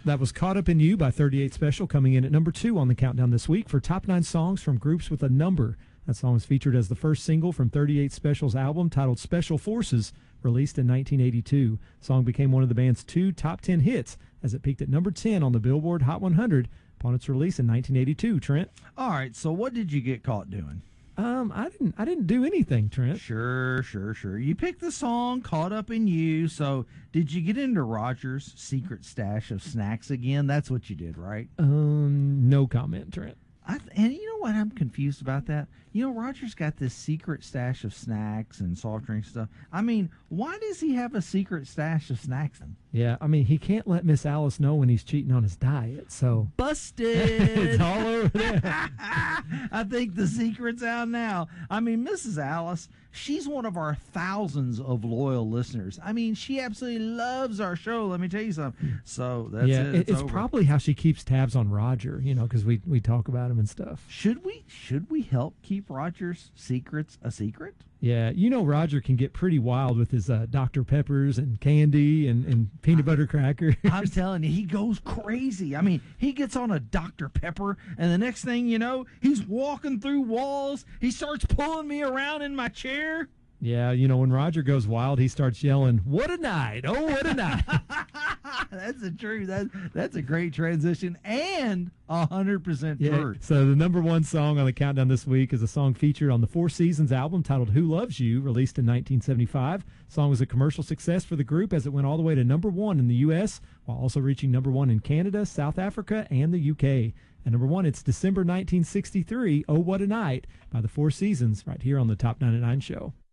That was Caught Up in You by 38 Special, coming in at number 2 on the countdown this week for top 9 songs from groups with a number. That song was featured as the first single from 38 Special's album titled Special Forces, released in 1982. The song became one of the band's 2 top 10 hits as it peaked at number 10 on the Billboard Hot 100 upon its release in 1982. Trent? All right, so what did you get caught doing? I didn't do anything, Trent. Sure. You picked the song Caught Up in You, so did you get into Roger's secret stash of snacks again? That's what you did, right? No comment, Trent. And you know what? I'm confused about that. You know, Roger's got this secret stash of snacks and soft drink stuff. I mean, why does he have a secret stash of snacks? Yeah, I mean, he can't let Miss Alice know when he's cheating on his diet, so... Busted! It's all over there. I think the secret's out now. I mean, Mrs. Alice, she's one of our thousands of loyal listeners. I mean, she absolutely loves our show, let me tell you something. So, that's it. It's probably how she keeps tabs on Roger, you know, because we talk about him and stuff. Should we help keep Roger's secrets a secret? Yeah, you know Roger can get pretty wild with his Dr. Peppers and candy and peanut butter crackers. I'm telling you, he goes crazy. I mean, he gets on a Dr. Pepper, and the next thing you know, he's walking through walls. He starts pulling me around in my chair. Yeah, you know, when Roger goes wild, he starts yelling, "What a night! Oh, what a night!" That's the truth. That's a great transition and 100% truth. So the number 1 song on the countdown this week is a song featured on the Four Seasons album titled Who Loves You, released in 1975. The song was a commercial success for the group as it went all the way to number 1 in the U.S., while also reaching number 1 in Canada, South Africa, and the U.K. At number 1, it's December 1963, Oh What a Night, by the Four Seasons, right here on the Top 99 Show.